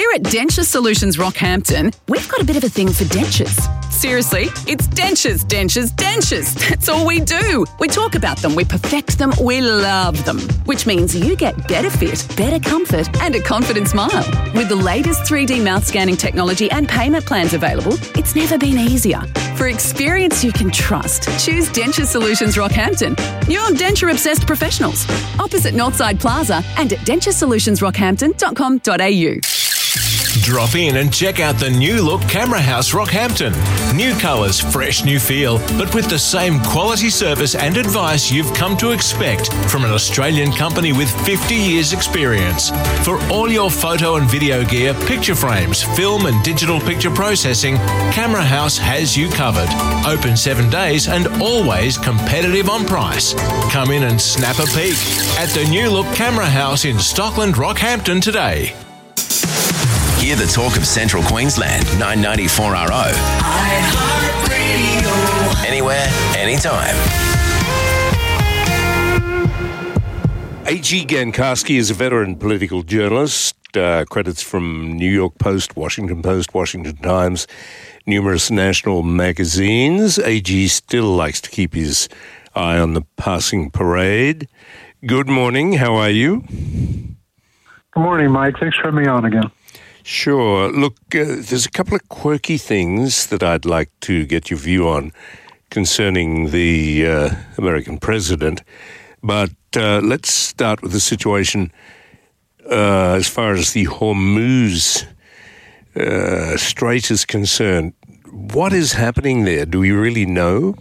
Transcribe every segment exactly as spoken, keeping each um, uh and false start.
Here at Denture Solutions Rockhampton, we've got a bit of a thing for dentures. Seriously, it's dentures, dentures, dentures. That's all we do. We talk about them, we perfect them, we love them. Which means you get better fit, better comfort, and a confident smile. With the latest three D mouth scanning technology and payment plans available, it's never been easier. For experience you can trust, choose Denture Solutions Rockhampton. Your denture-obsessed professionals. Opposite Northside Plaza and at denture solutions rockhampton dot com dot a u. Drop in and check out the new look Camera House Rockhampton. New colours, fresh new feel, but with the same quality service and advice you've come to expect from an Australian company with fifty years experience. For all your photo and video gear, picture frames, film and digital picture processing, Camera House has you covered. Open seven days and always competitive on price. Come in and snap a peek at the new look Camera House in Stockland, Rockhampton today. Hear the talk of Central Queensland, nine ninety-four R O. iHeartRadio. Anywhere, anytime. A G Gankarski is a veteran political journalist. Uh, credits from New York Post, Washington Post, Washington Times, numerous national magazines. A G still likes to keep his eye on the passing parade. Good morning. How are you? Good morning, Mike. Thanks for having me on again. Sure. Look, uh, there's a couple of quirky things that I'd like to get your view on concerning the uh, American president. But uh, let's start with the situation uh, as far as the Hormuz uh, Strait is concerned. What is happening there? Do we really know?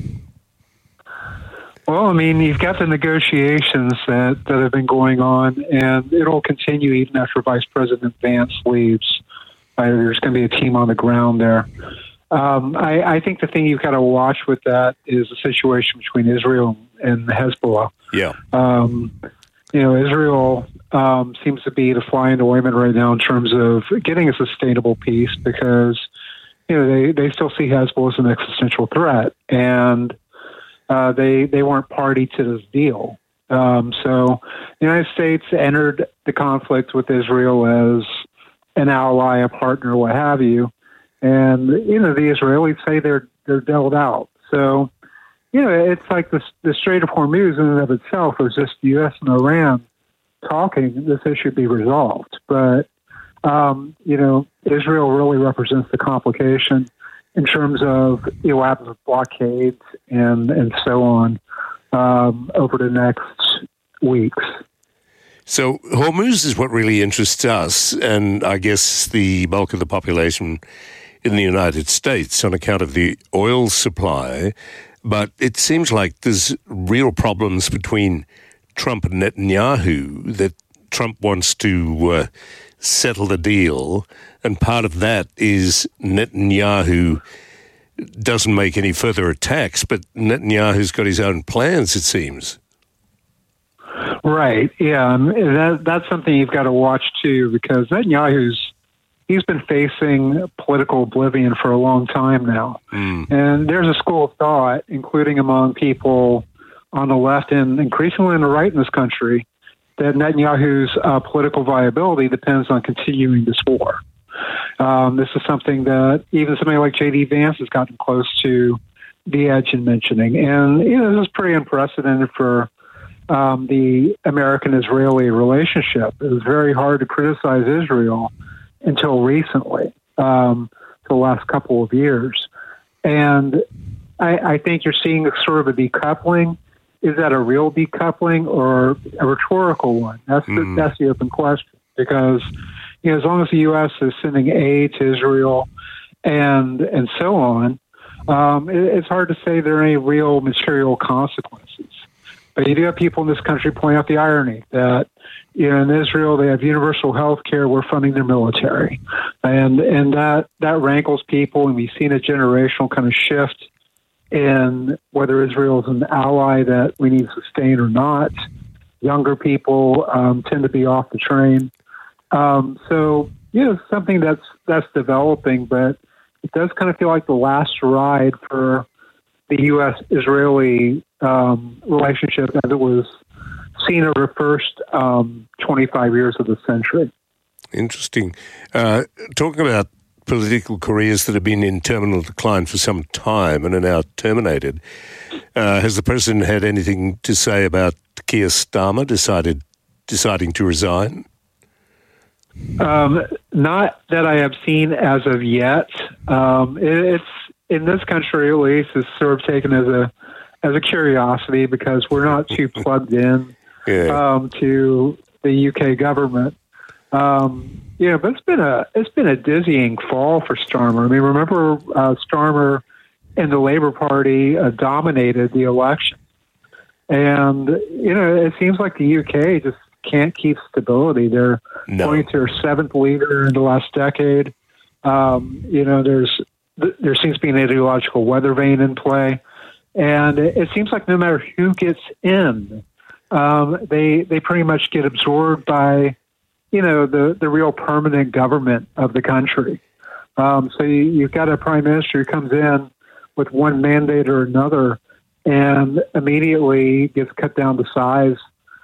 Well, I mean, you've got the negotiations that, that have been going on, and it'll continue even after Vice President Vance leaves. Uh, there's going to be a team on the ground there. Um, I, I think the thing you've got to watch with that is the situation between Israel and Hezbollah. Yeah. Um, you know, Israel um, seems to be the fly in the ointment right now in terms of getting a sustainable peace because, you know, they, they still see Hezbollah as an existential threat. And Uh, they they weren't party to this deal. Um, so the United States entered the conflict with Israel as an ally, a partner, what have you. And, you know, the Israelis say they're they're dealt out. So, you know, it's like the, the Strait of Hormuz in and of itself was just the U S and Iran talking, this issue be resolved. But, um, you know, Israel really represents the complication in terms of, you know, what happens with blockades and, and so on um, over the next weeks. So Hormuz is what really interests us, and I guess the bulk of the population in the United States on account of the oil supply. But it seems like there's real problems between Trump and Netanyahu, that Trump wants to uh, settle the deal, and part of that is Netanyahu doesn't make any further attacks, but Netanyahu's got his own plans, it seems. Right, yeah, and that, that's something you've got to watch too, because Netanyahu's he's been facing political oblivion for a long time now. Mm. And there's a school of thought, including among people on the left and increasingly on the right in this country, that Netanyahu's uh, political viability depends on continuing this war. Um, this is something that even somebody like J D Vance has gotten close to the edge in mentioning. And, you know, this is pretty unprecedented for um, the American-Israeli relationship. It was very hard to criticize Israel until recently, um, the last couple of years. And I, I think you're seeing sort of a decoupling. Is that a real decoupling or a rhetorical one? That's the, mm. that's the open question. Because, you know, as long as the U S is sending aid to Israel and and so on, um, it, it's hard to say there are any real material consequences. But you do have people in this country point out the irony that, you know, in Israel they have universal health care, we're funding their military. And and that, that rankles people, and we've seen a generational kind of shift in whether Israel is an ally that we need to sustain or not. Younger people um, tend to be off the train. Um, so, you know, something that's that's developing, but it does kind of feel like the last ride for the U S-Israeli um, relationship as it was seen over the first um, twenty-five years of the century. Interesting. Uh, talking about political careers that have been in terminal decline for some time and are now terminated, uh, has the president had anything to say about Keir Starmer decided deciding to resign? Um, not that I have seen as of yet. Um, it, it's in this country, at least, it's sort of taken as a as a curiosity because we're not too plugged in Yeah. um, to the U K government. Um, you know, but it's been a it's been a dizzying fall for Starmer. I mean, remember uh, Starmer and the Labour Party uh, dominated the election, and you know, it seems like the U K just can't keep stability. They're No. going to their seventh leader in the last decade. Um, you know, there's there seems to be an ideological weather vane in play, and it, it seems like no matter who gets in, um, they they pretty much get absorbed by, you know, the the real permanent government of the country. Um, so you, you've got a prime minister who comes in with one mandate or another, and immediately gets cut down to size.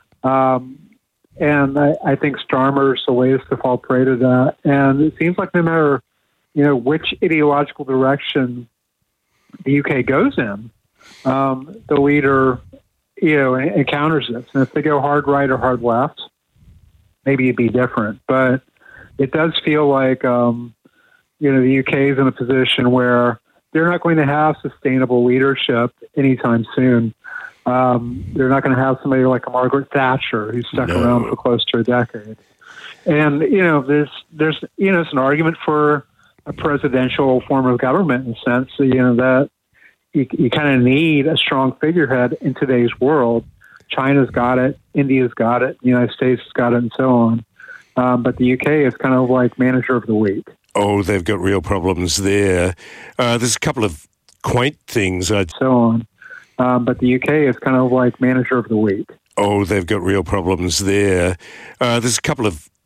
Um, And I, I think Starmer's the latest to fall prey to that. And it seems like no matter, you know, which ideological direction the U K goes in, um, the leader, you know, encounters this. And if they go hard right or hard left, maybe it'd be different. But it does feel like, um, you know, the U K is in a position where they're not going to have sustainable leadership anytime soon. Um, they're not going to have somebody like a Margaret Thatcher who's stuck No. around for close to a decade. And, you know, there's, there's, you know, it's an argument for a presidential form of government in the sense that, you know, that you, you kind of need a strong figurehead in today's world. China's got it. India's got it. The United States has got it, and so on. Um, but the U K is kind of like manager of the week. Oh, they've got real problems there. Uh, there's a couple of quaint things. I'd So on. Um, but the U K is kind of like manager of the week. Oh, they've got real problems there. Uh, there's a couple of